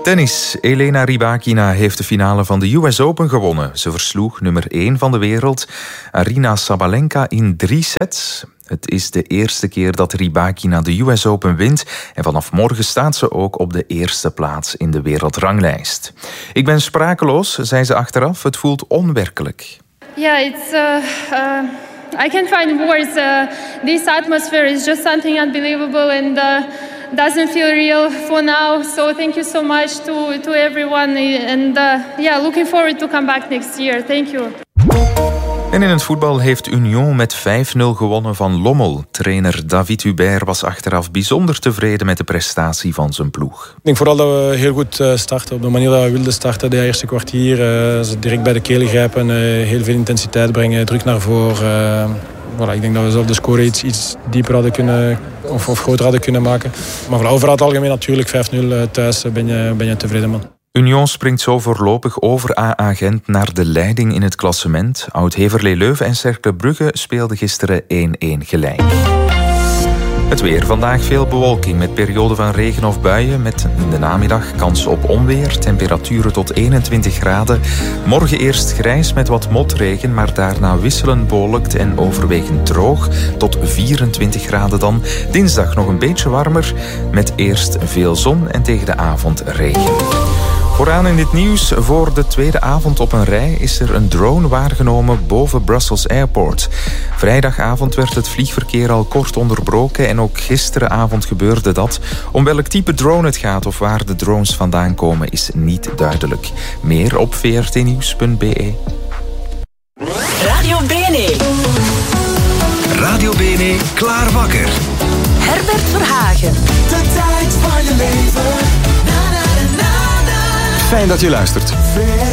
Tennis. Elena Rybakina heeft de finale van de US Open gewonnen. Ze versloeg nummer 1 van de wereld, Aryna Sabalenka, in 3 sets. Het is de eerste keer dat Rybakina de US Open wint. En vanaf morgen staat ze ook op de eerste plaats in de wereldranglijst. Ik ben sprakeloos, zei ze achteraf. Het voelt onwerkelijk. Yeah, it's... I can't find words. This atmosphere is just something unbelievable and doesn't feel real for now. So thank you so much to everyone. And looking forward to come back next year. Thank you. En in het voetbal heeft Union met 5-0 gewonnen van Lommel. Trainer David Hubert was achteraf bijzonder tevreden met de prestatie van zijn ploeg. Ik denk vooral dat we heel goed starten. Op de manier dat we wilden starten, de eerste kwartier. Ze direct bij de kelen grijpen, heel veel intensiteit brengen, druk naar voren. Ik denk dat we zelf de score iets dieper hadden kunnen, of groter hadden kunnen maken. Maar overal het algemeen natuurlijk, 5-0 thuis ben je tevreden, man. Union springt zo voorlopig over AA Gent naar de leiding in het klassement. Oud-Heverlee Leuven en Cercle Brugge speelden gisteren 1-1 gelijk. Het weer. Vandaag veel bewolking met perioden van regen of buien. Met in de namiddag kans op onweer. Temperaturen tot 21 graden. Morgen eerst grijs met wat motregen, maar daarna wisselend bewolkt en overwegend droog. Tot 24 graden dan. Dinsdag nog een beetje warmer. Met eerst veel zon en tegen de avond regen. Vooraan in dit nieuws, voor de tweede avond op een rij is er een drone waargenomen boven Brussels Airport. Vrijdagavond werd het vliegverkeer al kort onderbroken en ook gisteravond gebeurde dat. Om welk type drone het gaat of waar de drones vandaan komen is niet duidelijk. Meer op vrtnieuws.be. Radio Bene. Radio Bene, klaar wakker. Herbert Verhagen. De tijd van je leven. Fijn dat je luistert.